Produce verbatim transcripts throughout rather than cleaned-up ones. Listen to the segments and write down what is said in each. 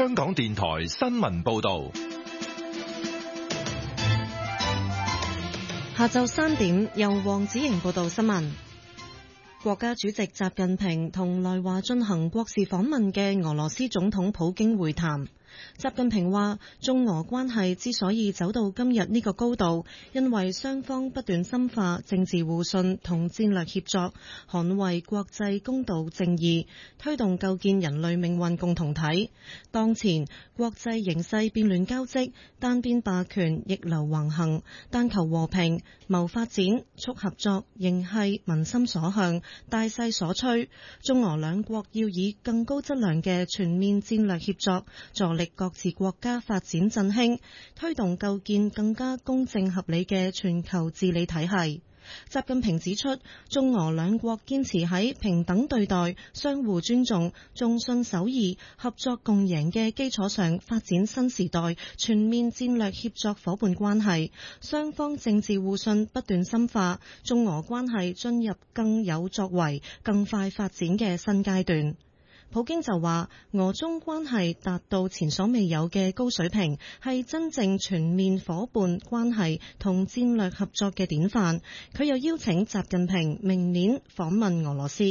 香港電台新聞報道。 下晝三點，由黃子瑩報道新聞。國家主席習近平同來華進行國事訪問嘅俄羅斯總統普京會談。習近平話，中俄關係之所以走到今日呢個高度，因為雙方不斷深化政治互信同戰略協作，捍衛國際公道正義，推動構建人類命運共同體。當前國際形勢變亂交織，單邊霸權逆流橫行，但求和平、謀發展、促合作，仍係民心所向、大勢所趨。中俄兩國要以更高質量嘅全面戰略協作，助力各自國家發展振興，推動構建更加公正合理嘅全球治理體系。習近平指出，中俄兩國堅持喺平等對待、相互尊重、眾信守義、合作共贏嘅基礎上發展新時代全面戰略協作夥伴關係，雙方政治互信不斷深化，中俄關係進入更有作為、更快發展嘅新階段。普京就話，俄中關係達到前所未有嘅高水平，係真正全面夥伴關係同戰略合作嘅典範。佢又邀請習近平明年訪問俄羅斯。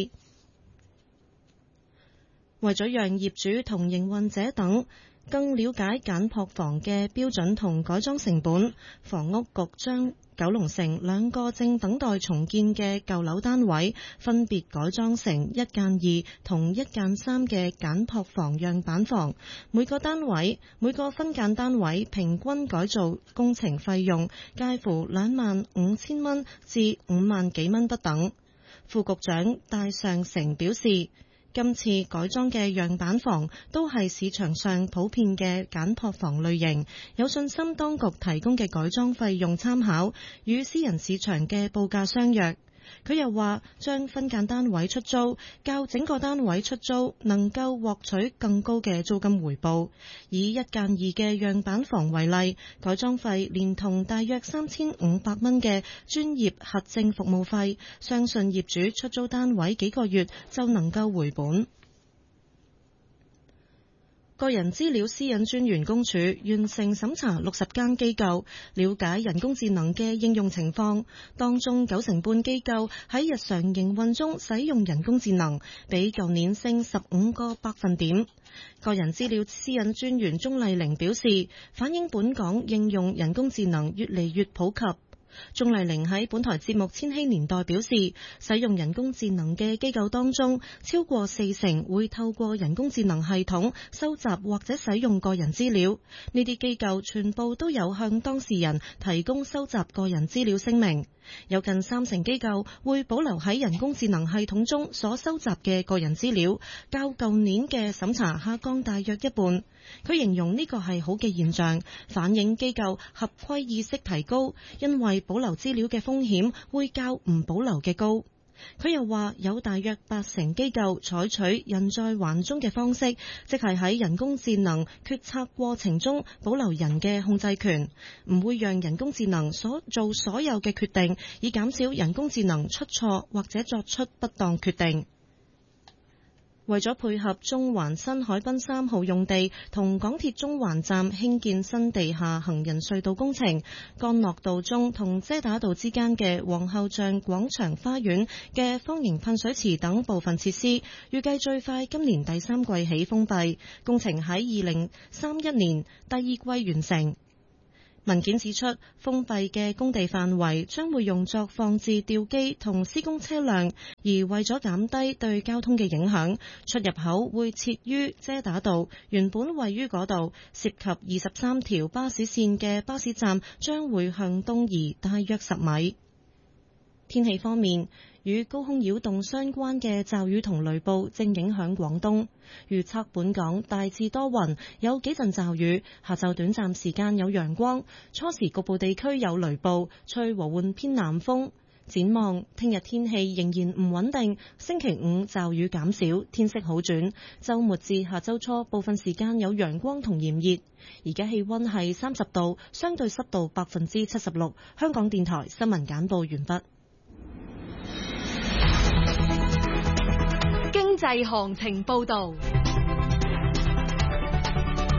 為咗讓業主同營運者等更了解簡樸房嘅標準同改裝成本，房屋局將九龍城兩個正等待重建嘅舊樓單位分別改裝成一間二同一間三嘅簡樸房樣板房，每個單位每個分間單位平均改造工程費用介乎兩萬五千蚊至五萬幾蚊不等。副局長戴尚成表示，今次改裝嘅樣板房都係市場上普遍嘅簡樸房類型，有信心當局提供嘅改裝費用參考與私人市場嘅報價相若。佢又話，將分間單位出租較整個單位出租能夠獲取更高嘅租金回報。以一間二嘅樣板房為例，改裝費連同大約三千五百蚊嘅專業核證服務費，相信業主出租單位幾個月就能夠回本。個人資料私隱專員公署完成審查六十間機構，了解人工智能嘅應用情況，當中九成半機構喺日常營運中使用人工智能，比舊年升十五個百分點。個人資料私隱專員鍾麗玲表示，反映本港應用人工智能越嚟越普及。鍾麗玲喺本台節目《千禧年代》表示，使用人工智能嘅機構當中，超過四成會透過人工智能系統收集或者使用個人資料。呢啲機構全部都有向當事人提供收集個人資料聲明。有近三成機構會保留喺人工智能系統中所收集嘅個人資料，較舊年嘅審查下降大約一半。佢形容呢個係好嘅現象，反映機構合規意識提高，因為保留資料嘅風險會較唔保留嘅高。佢又話，有大約八成機構採取人在環中嘅方式，即係喺人工智能決策過程中保留人嘅控制權，唔會讓人工智能所做所有嘅決定，以減少人工智能出錯或者作出不當決定。為咗配合中環新海濱三號用地同港鐵中環站興建新地下行人隧道工程，干諾道中同遮打道之間嘅皇后像廣場花園嘅方形噴水池等部分設施，預計最快今年第三季起封閉，工程喺二零三一年第二季完成。文件指出，封閉嘅工地範圍將會用作放置吊機同施工車輛，而為咗減低對交通嘅影響，出入口會設於遮打道，原本位於嗰度，涉及二十三條巴士線嘅巴士站將會向東移大約十米。天氣方面，與高空擾動相關嘅驟雨同雷暴正影響廣東，預測本港大致多雲，有幾陣驟雨，下晝短暫時間有陽光，初時局部地區有雷暴，吹和緩偏南風。展望聽日天氣仍然唔穩定，星期五驟雨減少，天色好轉，週末至下週初部分時間有陽光同炎熱。而家氣溫係三十度，相對濕度百分之七十六。香港電台新聞簡報完畢。 經濟行情報道。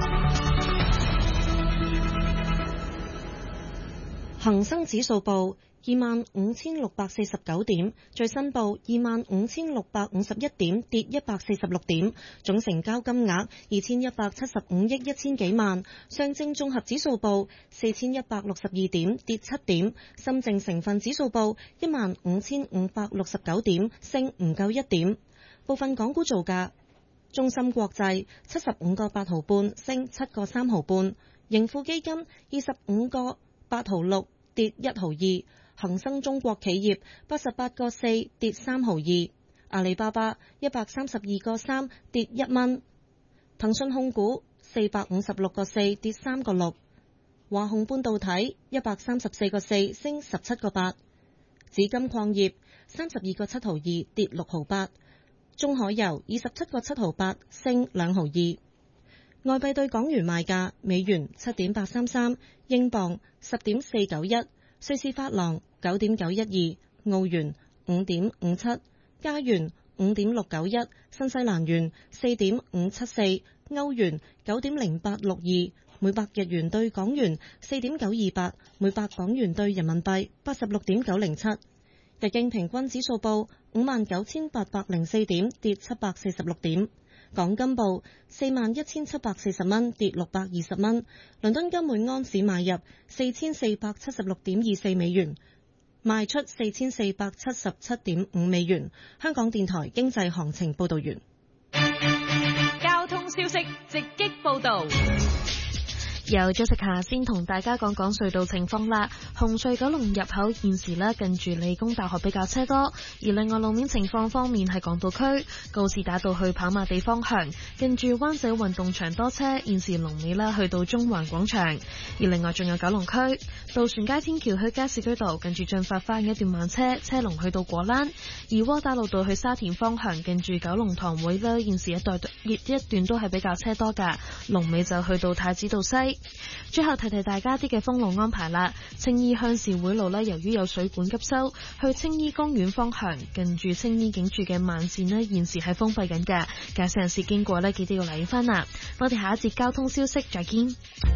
恒生指數報二萬五千六百四十九點，最新報二萬五千六百五十一點，跌一百四十六點，總成交金額二千一百七十五億一千幾萬。上證綜合指數報四千一百六十二點，跌七點。深證成分指數報一萬五千五百六十九點，升唔夠一點。部分港股造價：中芯國際七十五個八毫半，升七個三毫半；盈富基金二十五個八毫六，跌一毫二。恒生中國企業八十八個四，跌三毫二；阿里巴巴一百三十二個三，跌一蚊；騰訊控股四百五十六個四，跌三個六；華虹半導體一百三十四個四，升十七個八；紫金礦業三十二個七毫二，跌六毫八；中海油二十七個七毫八，升兩毫二。外幣對港元賣價：美元七點八三三，英鎊十點四九一。瑞士法郎九點九一二，澳元五點五七，加元五點六九一，新西蘭元四點五七四，歐元九點零八六二，每百日元對港元四點九二八，每百港元對人民幣八十六點九零七。日經平均指數報五萬九千八百零四點，跌七百四十六點。港金報四萬一千七百四十蚊，跌六百二十蚊。倫敦金每安士買入四千四百七十六點二四美元，賣出四千四百七十七點五美元。香港電台經濟行情報道完。 交通消息直擊報道。 由 Jessica 先同大家講講隧道情況啦。紅隧九龍入口現時呢，近住理工大學比較車多，而另外路面情況方面係港島區告士打道去跑馬地方向，近住灣仔運動場多車，現時龍尾呢去到中環廣場。而另外仲有九龍區渡船街天橋去加士居道，近住進發花園一段慢車，車龍去到果欄。而窩打老道去沙田方向，近住九龍塘會呢，現時一段一段都係比較車多噶，龍尾就去到太子道西。最後提提大家啲嘅封路安排啦。青衣鄉事會路呢，由於有水管急修，去青衣公園方向近住青衣警署嘅慢線呢，現時係封閉緊嘅，駕駛人士經過呢，記得要留意翻啦。我哋下一節交通消息再見。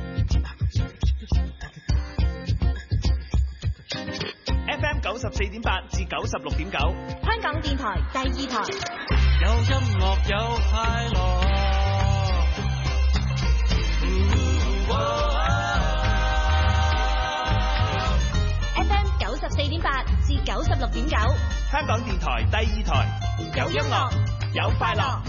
F M 九十四點八至九十六點九， 香港電台第二台， 有音樂有快樂。 F M 九十四點八至九十六點九， 香港電台第二台，有音樂，有快樂。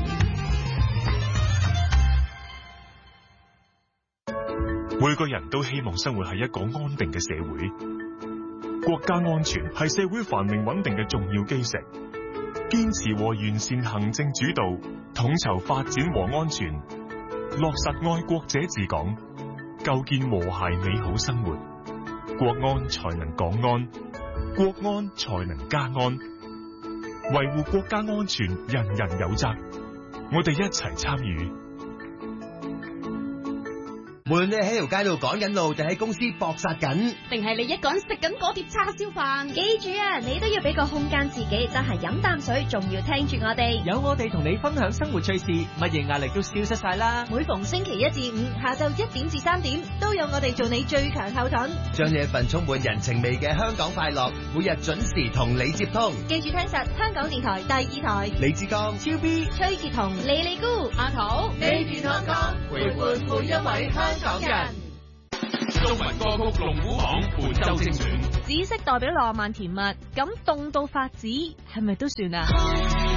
每個人都希望生活喺一個安定嘅社會，國家安全係社會繁榮穩定嘅重要基石。堅持和完善行政主導，統籌發展和安全，落實愛國者治港，構建和諧美好生活，國安才能港安，國安才能家安。維護國家安全，人人有責，我哋一齊參與。 無論你喺條街度趕緊路，定喺公司搏殺緊， 定係你一個人食緊嗰碟叉燒飯，記住啊，你都要俾個空間自己，真係飲啖水，仲要聽住我哋。 有我哋同你分享生活趣事，乜嘢壓力都消失晒啦。 每逢星期一至五下晝一點至三點，都有我哋做你最強後盾， 將呢一份充滿人情味嘅香港快樂，每日準時同你接通。 記住聽實香港電台第二台， 李志剛、 超 B、崔潔彤、李利姑、阿桃， 你健康康，陪伴每一位香港人。 中文歌曲龍虎榜本周精選， 紫色代表浪漫甜蜜，咁凍到發紫係咪都算啊？